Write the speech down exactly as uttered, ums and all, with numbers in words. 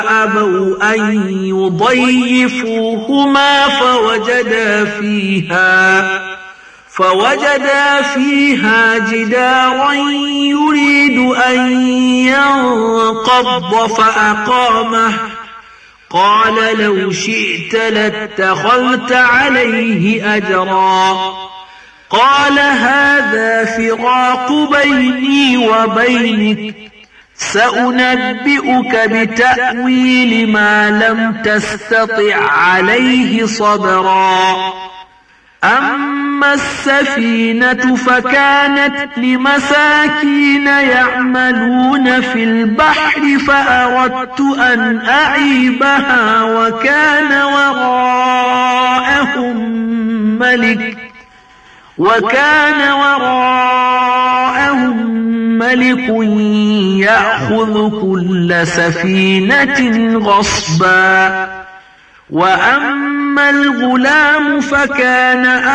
فأبوا أن يضيفوهما فوجدا فيها فوجدا فيها جدارا يريد أن ينقض فأقامه قال لو شئت لاتخذت عليه أجرا قال هذا فراق بيني وبينك سأنبئك بتأويل ما لم تستطع عليه صبرا أما السفينة فكانت لمساكين يعملون في البحر فأردت أن أعيبها وكان وراءهم ملك وكان وراءهم ملك يأخذ كل سفينة غصبا وأما الغلام فكان